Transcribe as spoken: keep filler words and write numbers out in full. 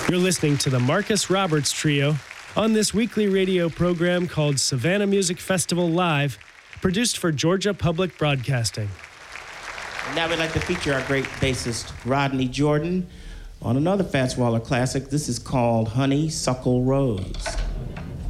You're listening to the Marcus Roberts Trio on this weekly radio program called Savannah Music Festival Live, produced for Georgia Public Broadcasting. Now we'd like to feature our great bassist, Rodney Jordan, on another Fats Waller classic. This is called Honeysuckle Rose.